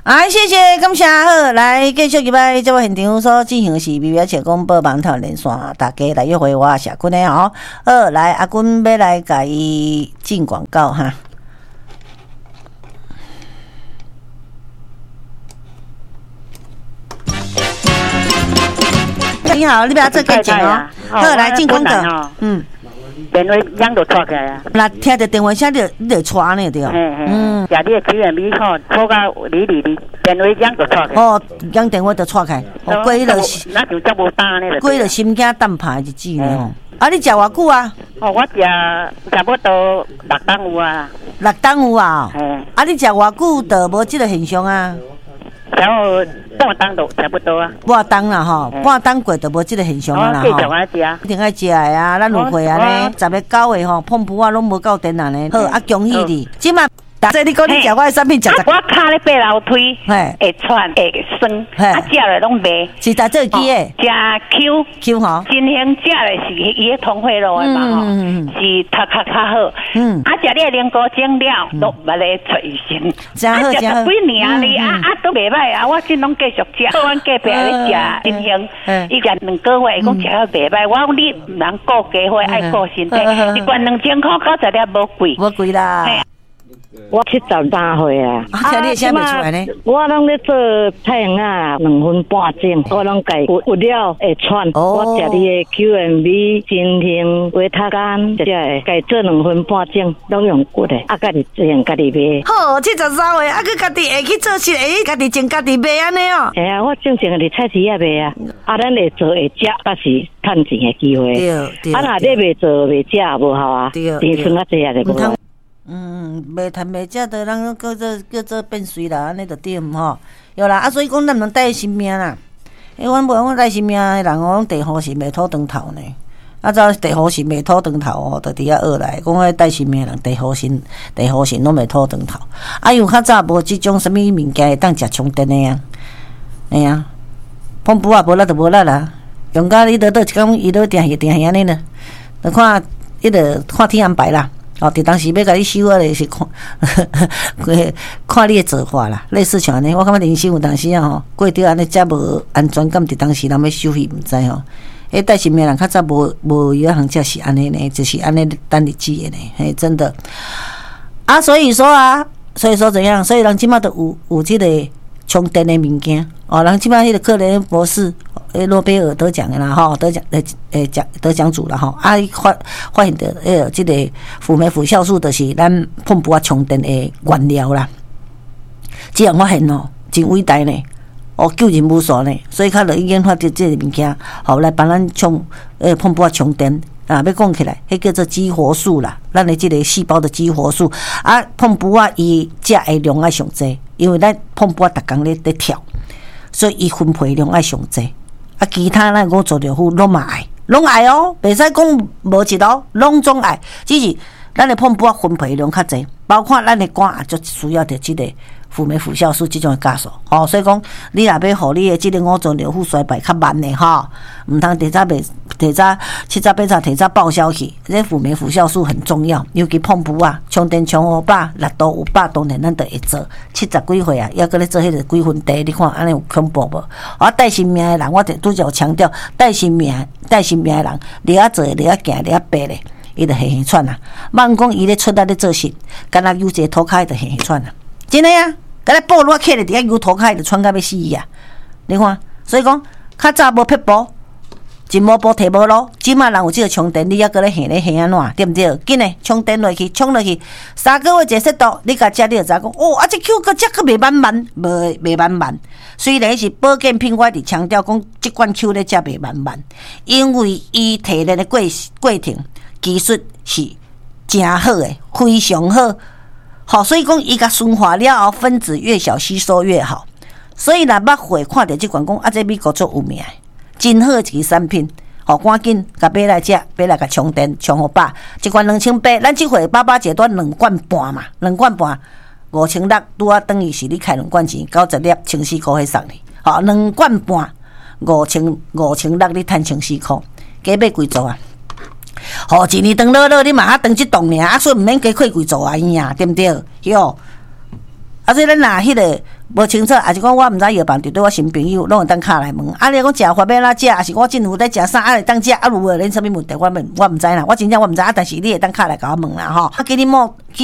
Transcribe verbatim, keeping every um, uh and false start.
哎，谢谢，感谢好，来继续入来这个现场所进行的是微微切讲报网头连线，大家来约会我社群的吼。好，来阿君要来甲伊进广告哈。你好，你不要做跟前哦。好，来进广告。嗯。 电话响就错起来啊！ 那听着电话声就你就传呢对。 嗯，食你的口源米吼，错到里里里，电话响就错起。 哦，响电话就错开。哦，过迄个， 那就遮无胆呢。 过迄个心惊胆怕日子呢吼。啊，你食偌久啊？ 哦，我食差不多六档有啊。 六档有啊？嗯。啊，你食偌久就无即个现象啊？ 然后半档都差不多啊， 半档啦吼，半档过就无即个现象啦吼。 继续爱食， 一定爱食的啊！咱有会啊呢，十月九月吼，碰布啊拢无够电啊呢。好，啊恭喜你，即摆。即你讲你食我的产品食我骹咧爬楼梯，会喘会酸，啊食了拢袂。 是在做机诶？ 食 Q Q 吼， 真兴食咧是伊个通惠路诶嘛吼，是较较较好。嗯，啊食你灵菇精了，都毋咧找医生。 真好真好。 食几年哩，啊啊都袂歹啊！我真拢继续食。阮隔壁咧食真兴，伊食两个月，伊讲食了袂歹。我讲你毋通顾家伙，爱顾身体。一罐两千块，九十粒无贵。 无贵啦。 我七十三岁啊， 啊，你现在袂出来呢？ 我拢咧做太阳啊，两分半钟，我拢改有有了会喘。我食你的 Q M V、金兴、维他干，这会改做两分半钟，拢用骨的，啊，家己种家己买。 好，七十三岁，啊，佮家己会去做事，会家己种家己买安尼哦。 哎呀，我正常伫菜市啊卖啊，啊，咱会做会食，但是趁钱的机会。对对。啊，若你袂做袂食无效啊，钱剩啊济啊就无。 嗯，袂趁袂食的，人叫做叫做变衰啦，安尼就对吼。有啦，啊，所以讲咱毋能带性命啦。因为阮无讲带性命的人哦，地好是未土长头呢。啊，早地好是未土长头哦，就伫遐学来。讲迄带性命的人，地好神，地好神拢未土长头。啊，因为较早无即种什物物件会当食充电的啊，哎呀，碰布啊无力就无力啦。用到你倒倒一工，伊倒定去定去安尼啦，就看伊着看天安排啦。哦，伫当时要甲你收啊，就是看看你的做法啦，类似像安尼。我感觉人生有当时啊吼，过着安尼遮无安全感，伫当时人要收去毋知吼。迄带性命人较早无无有一项则是安尼呢，就是安尼等日子的呢，嘿，真的。啊，所以说啊，所以说怎样？所以人即马都有有即个充电的物件哦，人即马迄个克雷恩博士。诶，诺贝尔得奖的啦，吼，得奖诶诶奖得奖主啦，吼，啊，发发现的诶，即个辅酶辅酵素就是咱碰布啊充电的原料啦。这样发现哦，真伟大呢，哦，救人无数呢，所以较就已经发掘这个物件，好来帮咱充诶碰布啊充电啊，要讲起来，迄叫做激活素啦，咱的即个细胞的激活素啊，碰布啊伊食的量爱上济，因为咱碰布啊逐工咧咧跳，所以伊分配量爱上济。啊，其他咱讲做疗护拢嘛爱，拢爱哦，袂使讲无一咯，拢总爱。只是咱的碰布啊分配量较济，包括咱的肝也就需要着即个辅酶辅酵素即种的酵素。吼、哦，所以讲你若要互你的即个五脏六腑衰败较慢的吼，毋通提早袂提早七早八早提早报销去。这辅酶辅酵素很重要，尤其碰布啊，充电充五百，力度有百，当然咱就会做。七十几岁啊，还搁咧做迄个几分地，你看安尼有恐怖无？我带性命的人，我拄则有强调，带性命带性命的人，你啊做，你啊行，你啊爬咧，伊就嘿嘿喘啊。莫讲伊咧出力咧做事，敢若有一个涂骹就嘿嘿喘啊，真诶啊！敢若布落起咧，伫遐有涂骹就喘到要死啊！你看，所以讲较早无撇步。一摸波提无咯，即马人有即个充电，你还搁咧现咧现安怎？对毋对？紧诶，充电落去，充落去，三个月一摄度，你甲食你就知讲，哦，啊，这 Q 个食个袂满满，无袂满满。虽然是保健品，我伫强调讲，即款 Q 咧食袂满满，因为伊提炼的过过程技术是真好诶，非常好。好，所以讲伊甲顺化了后，分子越小，吸收越好。所以若捌会看到即款讲，啊，这美国做有名。真好一个产品，好赶紧甲买来食，买来甲充电，充好饱。一罐两千八，咱即回爸爸一段两罐半嘛，两罐半五千六，拄啊等于是你开两罐钱，九十粒千四块迄送你。好，两罐半五千五千六，你趁千四块，加买几组啊？好，一年长乐乐，你嘛啊长一栋尔，啊所以毋免加开几组啊，伊啊，对毋对？哟。 啊，所以咱若迄个无清楚，还是讲我毋知药房伫对我新朋友，拢会当敲来问。啊，你讲食法要哪食，还是我政府在食啥，啊会当食，啊如何恁啥物问题，我毋我毋知啦，我真正我毋知，啊，但是你会当敲来甲我问啦吼。啊，今日某